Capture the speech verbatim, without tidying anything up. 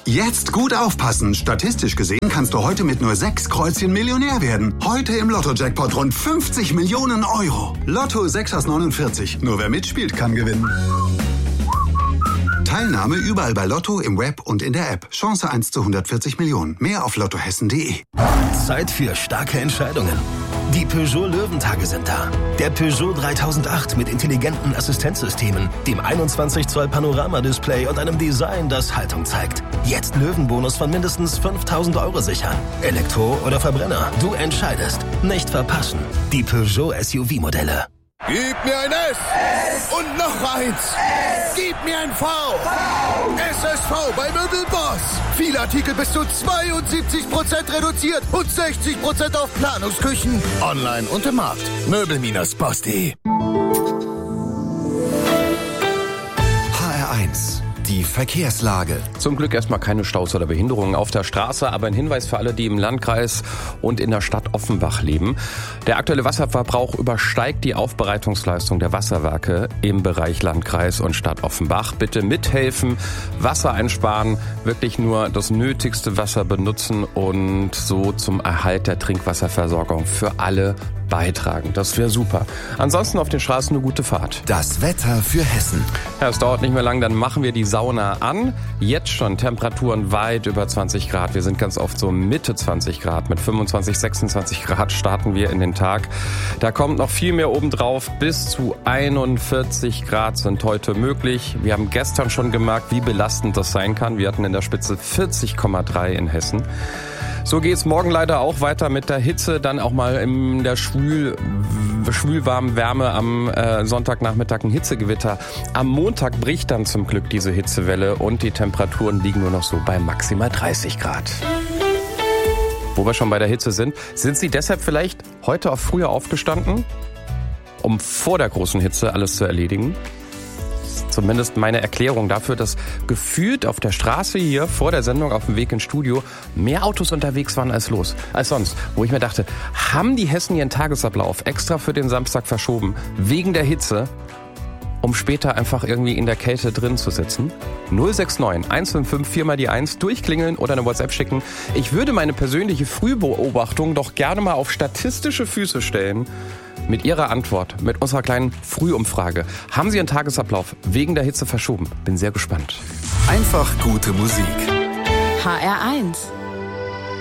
Jetzt gut aufpassen. Statistisch gesehen kannst du heute mit nur sechs Kreuzchen Millionär werden. Heute im Lotto-Jackpot rund fünfzig Millionen Euro. Lotto sechs aus neunundvierzig. Nur wer mitspielt, kann gewinnen. Teilnahme überall bei Lotto, im Web und in der App. Chance eins zu hundertvierzig Millionen. Mehr auf lottohessen punkt de. Zeit für starke Entscheidungen. Die Peugeot Löwentage sind da. Der Peugeot dreitausendacht mit intelligenten Assistenzsystemen, dem einundzwanzig Zoll Panoramadisplay und einem Design, das Haltung zeigt. Jetzt Löwenbonus von mindestens fünftausend Euro sichern. Elektro oder Verbrenner, du entscheidest. Nicht verpassen. Die Peugeot S U V-Modelle. Gib mir ein S, S. Und noch eins. S. Gib mir ein V. V. S S V bei Möbelboss. Viele Artikel bis zu zweiundsiebzig Prozent reduziert und sechzig Prozent auf Planungsküchen. Online und im Markt. Möbel Boss punkt de. H R eins. Die Verkehrslage. Zum Glück erstmal keine Staus oder Behinderungen auf der Straße, aber ein Hinweis für alle, die im Landkreis und in der Stadt Offenbach leben. Der aktuelle Wasserverbrauch übersteigt die Aufbereitungsleistung der Wasserwerke im Bereich Landkreis und Stadt Offenbach. Bitte mithelfen, Wasser einsparen, wirklich nur das nötigste Wasser benutzen und so zum Erhalt der Trinkwasserversorgung für alle beitragen. Das wäre super. Ansonsten auf den Straßen eine gute Fahrt. Das Wetter für Hessen. Ja, es dauert nicht mehr lang, dann machen wir die Sauna an. Jetzt schon Temperaturen weit über zwanzig Grad. Wir sind ganz oft so Mitte zwanzig Grad. Mit fünfundzwanzig, sechsundzwanzig Grad starten wir in den Tag. Da kommt noch viel mehr obendrauf. Bis zu einundvierzig Grad sind heute möglich. Wir haben gestern schon gemerkt, wie belastend das sein kann. Wir hatten in der Spitze vierzig Komma drei in Hessen. So geht's morgen leider auch weiter mit der Hitze, dann auch mal in der schwül, schwülwarmen Wärme am äh, Sonntagnachmittag ein Hitzegewitter. Am Montag bricht dann zum Glück diese Hitzewelle und die Temperaturen liegen nur noch so bei maximal dreißig Grad. Wo wir schon bei der Hitze sind, sind Sie deshalb vielleicht heute auch früher aufgestanden, um vor der großen Hitze alles zu erledigen? Zumindest meine Erklärung dafür, dass gefühlt auf der Straße hier vor der Sendung auf dem Weg ins Studio mehr Autos unterwegs waren als los, als sonst. Wo ich mir dachte, haben die Hessen ihren Tagesablauf extra für den Samstag verschoben, wegen der Hitze, um später einfach irgendwie in der Kälte drin zu sitzen? null sechs neun eins fünf fünf vier mal die eins, durchklingeln oder eine WhatsApp schicken. Ich würde meine persönliche Frühbeobachtung doch gerne mal auf statistische Füße stellen. Mit Ihrer Antwort, mit unserer kleinen Frühumfrage. Haben Sie Ihren Tagesablauf wegen der Hitze verschoben? Bin sehr gespannt. Einfach gute Musik. H R eins.